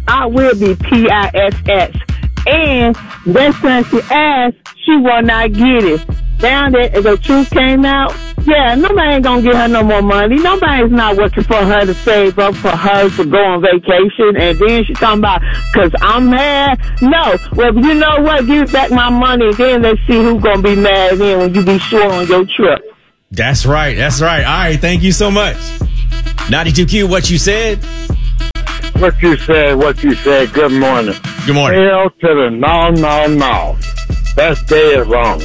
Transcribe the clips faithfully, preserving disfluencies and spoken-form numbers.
I will be P I S S. And that time she asked, she will not get it. Down there, the truth came out. Yeah, nobody ain't gonna give her no more money. Nobody's not working for her to save up for her to go on vacation. And then she talking about, cause I'm mad. No, well, you know what? Give back my money. Then let's see who's gonna be mad then when you be sure on your trip. That's right. That's right. All right. Thank you so much. ninety-two Q, what you said? What you said, what you said. Good morning. Good morning. Hell to the no, no, no. That's dead wrong.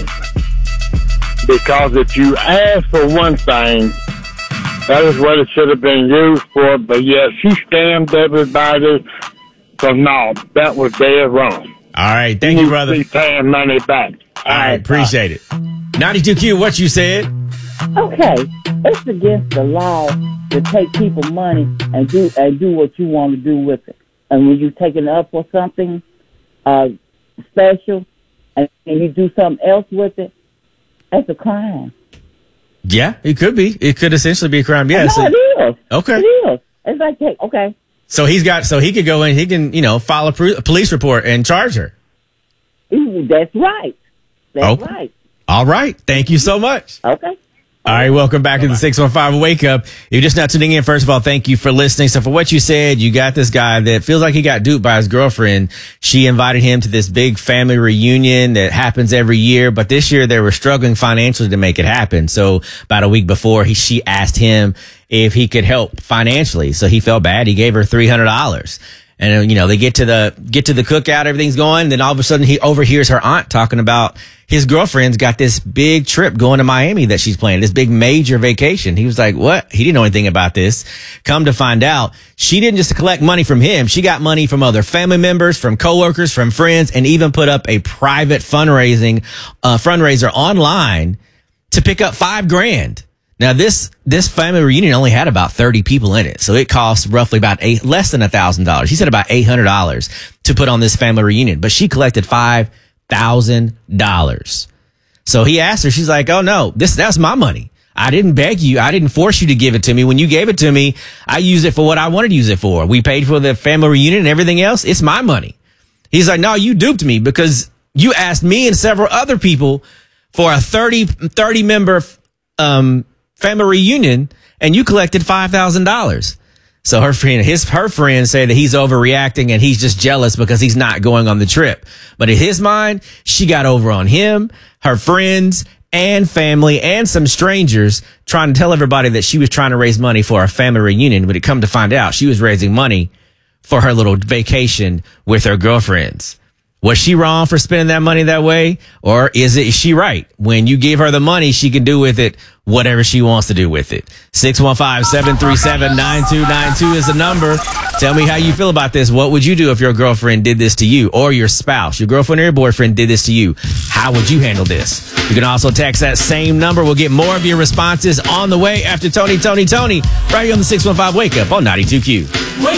Because if you ask for one thing, that is what it should have been used for. But yeah, she scammed everybody. So no, that was dead wrong. All right. Thank you, brother. Be paying money back. All right. Appreciate it. ninety-two Q, what you said? Okay, it's against the law to take people money and do and do what you want to do with it. And when you take it up for something uh, special and, and you do something else with it, that's a crime. Yeah, it could be. It could essentially be a crime. Yeah, no, so, it is. Okay. It is. It's like, take, okay. So he's got, so he could go in, he can, you know, file a, pro- a police report and charge her. Ooh, that's right. That's okay. right. All right. Thank you so much. Okay. All right, welcome back to the six one five Wake Up. If you're just not tuning in, first of all, thank you for listening. So for what you said, you got this guy that feels like he got duped by his girlfriend. She invited him to this big family reunion that happens every year, but this year they were struggling financially to make it happen. So about a week before, he she asked him if he could help financially. So he felt bad. He gave her three hundred dollars. And, you know, they get to the, get to the cookout, everything's going. Then all of a sudden he overhears her aunt talking about his girlfriend's got this big trip going to Miami that she's planning, this big major vacation. He was like, what? He didn't know anything about this. Come to find out, she didn't just collect money from him. She got money from other family members, from coworkers, from friends, and even put up a private fundraising, uh, fundraiser online to pick up five grand. Now, this, this family reunion only had about thirty people in it. So it cost roughly about eight, less than a thousand dollars. He said about eight hundred dollars to put on this family reunion, but she collected five thousand dollars. So he asked her, she's like, oh no, this, that's my money. I didn't beg you. I didn't force you to give it to me. When you gave it to me, I used it for what I wanted to use it for. We paid for the family reunion and everything else. It's my money. He's like, no, you duped me because you asked me and several other people for a thirty, thirty member, um, family reunion, and you collected five thousand dollars. So her friend, his, her friends say that he's overreacting and he's just jealous because he's not going on the trip. But in his mind, she got over on him, her friends, and family, and some strangers trying to tell everybody that she was trying to raise money for a family reunion. But it come to find out, she was raising money for her little vacation with her girlfriends. Was she wrong for spending that money that way? Or is it, is she right? When you give her the money, she can do with it whatever she wants to do with it. six one five, seven three seven, nine two nine two is the number. Tell me how you feel about this. What would you do if your girlfriend did this to you, or your spouse, your girlfriend or your boyfriend did this to you? How would you handle this? You can also text that same number. We'll get more of your responses on the way after Tony, Tony, Tony, right here on the six one five Wake Up on ninety-two Q.